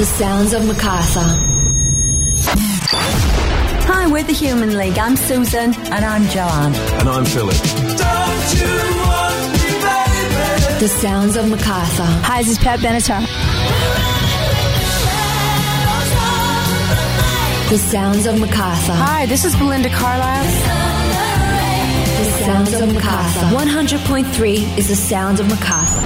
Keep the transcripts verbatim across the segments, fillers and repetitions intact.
The sounds of Macarthur. Hi, we're the Human League. I'm Susan. And I'm Joanne. And I'm Philip. Don't you want me, baby? The sounds of Macarthur. Hi, this is Pat Benatar. The sounds of Macarthur. Hi, this is Belinda Carlisle. The sounds of Macarthur. one hundred point three is the sounds of Macarthur.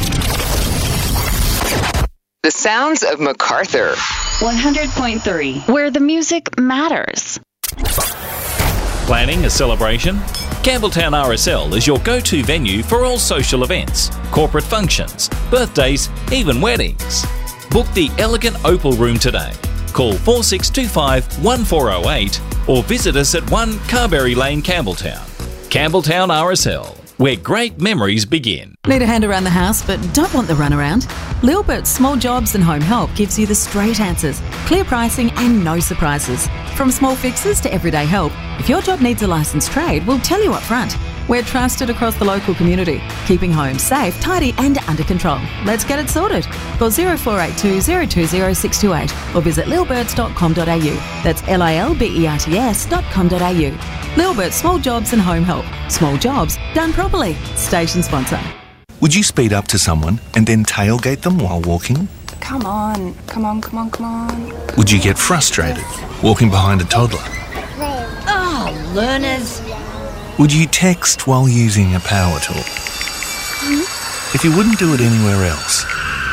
The sounds of Macarthur. one hundred point three, where the music matters. Planning a celebration? Campbelltown R S L is your go-to venue for all social events, corporate functions, birthdays, even weddings. Book the elegant Opal Room today. Call four six two five, one four zero eight or visit us at one Carberry Lane, Campbelltown. Campbelltown R S L, where great memories begin. Need a hand around the house but don't want the runaround? Lilbert's Small Jobs and Home Help gives you the straight answers, clear pricing and no surprises. From small fixes to everyday help, if your job needs a licensed trade, we'll tell you up front. We're trusted across the local community, keeping homes safe, tidy and under control. Let's get it sorted. Call zero four eight two, zero two zero, six two eight or visit lilberts dot com dot a u. That's L I L B E R T S dot com dot a u. Lilbert Small Jobs and Home Help. Small jobs done properly. Station sponsor. Would you speed up to someone and then tailgate them while walking? Come on, come on, come on, come on. Would you get frustrated walking behind a toddler? Oh, learners. Would you text while using a power tool? If you wouldn't do it anywhere else,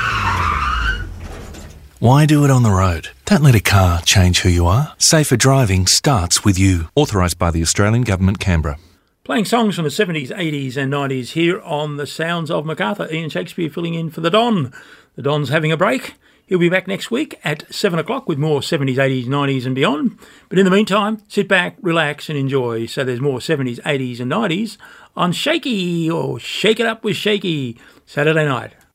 why do it on the road? Don't let a car change who you are. Safer driving starts with you. Authorised by the Australian Government, Canberra. Playing songs from the seventies, eighties and nineties here on The Sounds of Macarthur. Ian Shakespeare filling in for the Don. The Don's having a break. He'll be back next week at seven o'clock with more seventies, eighties, nineties and beyond. But in the meantime, sit back, relax and enjoy. So there's more seventies, eighties and nineties on Shaky or Shake It Up with Shaky Saturday night.